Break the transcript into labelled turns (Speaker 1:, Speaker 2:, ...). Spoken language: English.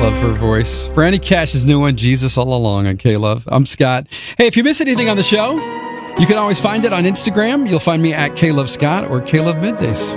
Speaker 1: love her voice. Franny Cash's new one, Jesus All Along on K-Love. I'm Scott. Hey, if you miss anything on the show, you can always find it on Instagram. You'll find me at K-Love Scott or K-Love Middays.